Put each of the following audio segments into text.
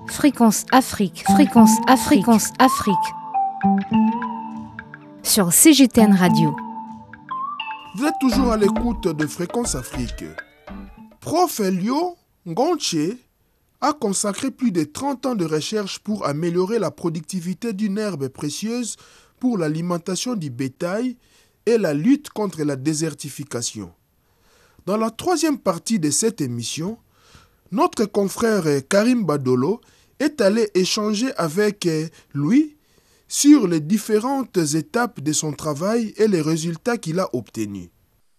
Fréquence Afrique, Fréquence Afrique, Fréquence Afrique. Sur CGTN Radio. Vous êtes toujours à l'écoute de Fréquence Afrique. Prof Elio Ngonche a consacré plus de 30 ans de recherche pour améliorer la productivité d'une herbe précieuse pour l'alimentation du bétail et la lutte contre la désertification. Dans la troisième partie de cette émission, notre confrère Karim Badolo est allé échanger avec lui sur les différentes étapes de son travail et les résultats qu'il a obtenus.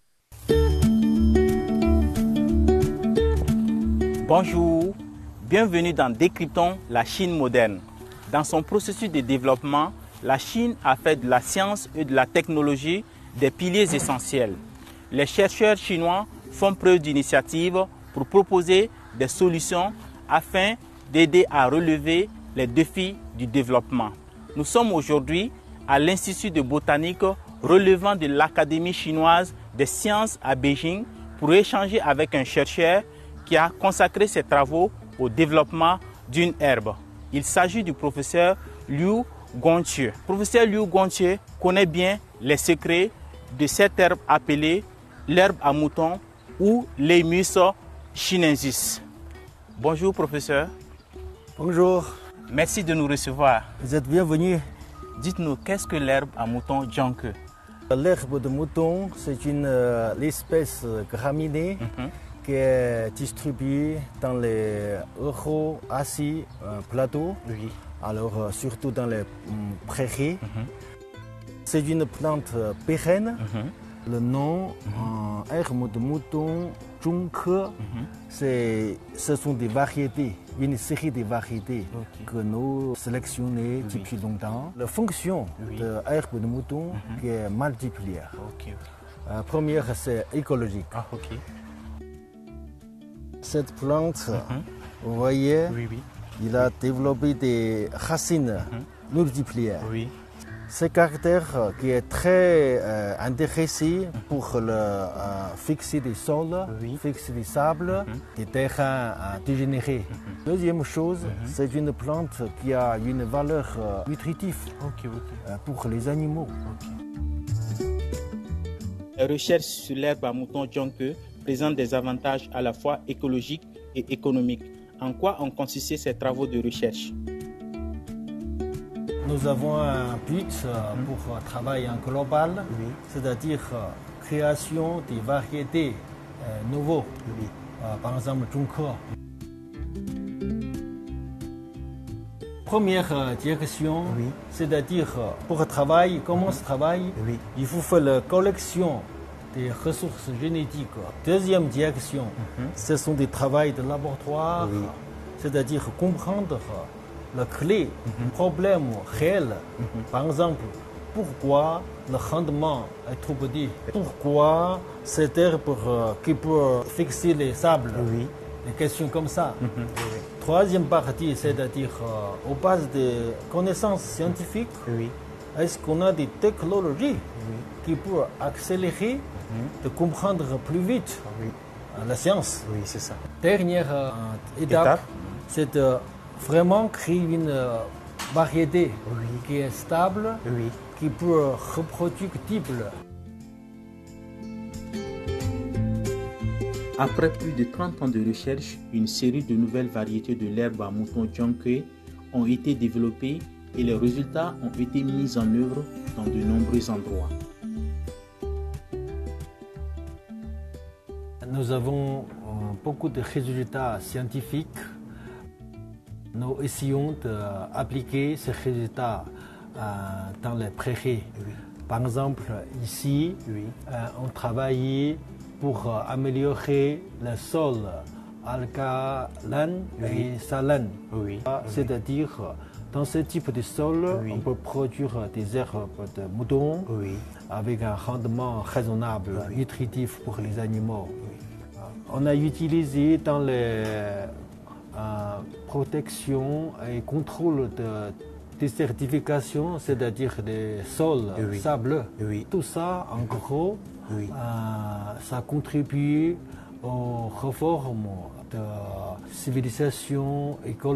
Bonjour, bienvenue dans Décryptons la Chine moderne. Dans son processus de développement, la Chine a fait de la science et de la technologie des piliers essentiels. Les chercheurs chinois font preuve d'initiative pour proposer des solutions afin d'aider à relever les défis du développement. Nous sommes aujourd'hui à l'Institut de botanique relevant de l'Académie chinoise des sciences à Beijing pour échanger avec un chercheur qui a consacré ses travaux au développement d'une herbe. Il s'agit du professeur Liu Gongche. Le professeur Liu Gongche connaît bien les secrets de cette herbe appelée l'herbe à mouton ou l'Eimus chinensis. Bonjour professeur. Bonjour. Merci de nous recevoir. Vous êtes bienvenue. Dites-nous, qu'est-ce que l'herbe à mouton Jiangke? L'herbe de mouton, c'est l'espèce graminée qui est distribuée dans les Euro-Asie plateaux, Oui. alors surtout dans les prairies. C'est une plante pérenne. Le nom herbe de mouton Zhongke, ce sont des variétés, une série de variétés que nous sélectionnons depuis longtemps. La fonction de l'herbe de mouton qui est multiplière. Première, c'est écologique. Cette plante, vous voyez, il a développé des racines multiplières. Ce caractère qui est très intéressé pour fixer des sols, fixer des sables, des terrains dégénérés. Deuxième chose, c'est une plante qui a une valeur nutritive pour les animaux. Les recherches sur l'herbe à mouton Jiangke présentent des avantages à la fois écologiques et économiques. En quoi ont consisté ces travaux de recherche? Nous avons un but pour travailler en global, c'est-à-dire création des variétés nouveaux, par exemple Zhongke. Première direction, c'est-à-dire pour travailler, comment se travaille, il faut faire la collection des ressources génétiques. Deuxième direction, ce sont des travaux de laboratoire, c'est-à-dire comprendre la clé, le problème réel. Par exemple, pourquoi le rendement est trop petit? Pourquoi cette herbe qui peut fixer les sables? Des questions comme ça. Troisième partie, c'est-à-dire aux bases des connaissances scientifiques, est-ce qu'on a des technologies qui peuvent accélérer, de comprendre plus vite la science? C'est ça. Dernière étape, c'est de vraiment créer une variété qui est stable, qui peut être reproductible. Après plus de 30 ans de recherche, une série de nouvelles variétés de l'herbe à mouton Jiangke ont été développées et les résultats ont été mis en œuvre dans de nombreux endroits. Nous avons beaucoup de résultats scientifiques. Nous essayons d'appliquer ces résultats dans les prairies. Par exemple, ici, on travaille pour améliorer le sol alcalin et salin. C'est-à-dire, dans ce type de sol, on peut produire des herbes de mouton avec un rendement raisonnable, nutritif pour les animaux. On a utilisé dans les protection et contrôle de désertification, c'est-à-dire des sols sableux. Tout ça, en gros, ça contribue aux réformes de civilisation écologique.